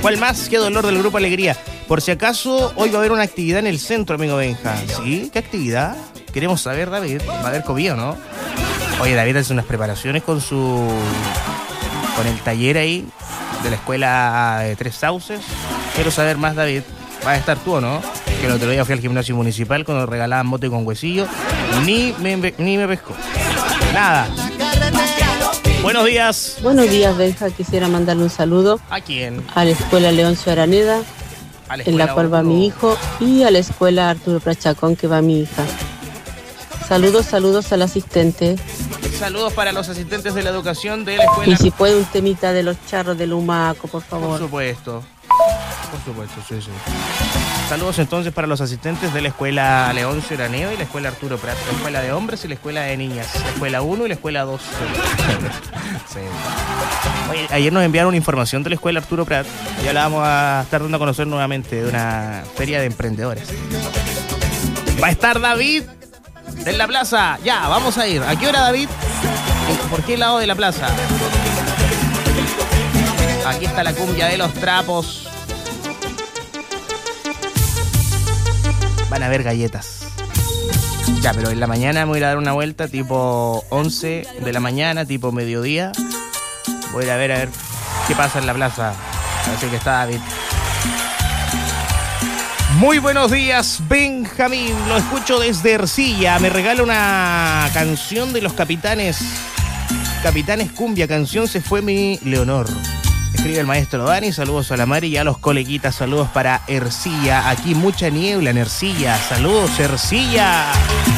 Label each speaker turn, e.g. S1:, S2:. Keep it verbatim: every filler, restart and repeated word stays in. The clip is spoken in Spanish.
S1: ¿Cuál más? Qué dolor del Grupo Alegría. Por si acaso, hoy va a haber una actividad en el centro, amigo Benja. ¿Sí? ¿Qué actividad? Queremos saber, David. Va a haber comida, ¿no? Oye, David hace unas preparaciones con su... con el taller ahí de la escuela de Tres Sauces. Quiero saber más, David. ¿Vas a estar tú o no? Que el otro día fui al gimnasio municipal cuando regalaban mote con huesillo. Ni me, ni me pescó. Nada. Buenos días.
S2: Buenos días, Benja. Quisiera mandarle un saludo.
S1: ¿A quién?
S2: A la escuela Leoncio Araneda,
S1: ¿A la
S2: en la cual va
S1: uno?
S2: mi hijo, y a la escuela Arturo Prachacón, que va mi hija. Saludos, saludos al asistente.
S1: Saludos para los asistentes de la educación de la escuela.
S2: Y si puede un temita de los charros del Humaco, por favor.
S1: Por supuesto. Por supuesto, sí, sí. Saludos entonces para los asistentes de la escuela Leoncio Araneo y la escuela Arturo Prat, la escuela de hombres y la escuela de niñas, la escuela uno y la escuela dos. Sí. Oye, ayer nos enviaron información de la escuela Arturo Prat, ya la vamos a estar dando a conocer nuevamente, de una feria de emprendedores. Va a estar David en la plaza. Ya, vamos a ir. ¿A qué hora, David? ¿Por qué lado de la plaza? Aquí está la cumbia de los trapos. Van a haber galletas. Ya, pero en la mañana me voy a ir a dar una vuelta, tipo once de la mañana, tipo mediodía. Voy a ir a ver a ver qué pasa en la plaza. Así que está David. Muy buenos días, Benjamín. Lo escucho desde Ercilla. Me regala una canción de los Capitanes. Capitanes Cumbia, canción Se Fue Mi Leonor. Escribe el maestro Dani, saludos a la Mari y a los coleguitas, saludos para Ercilla. Aquí mucha niebla en Ercilla. Saludos, Ercilla.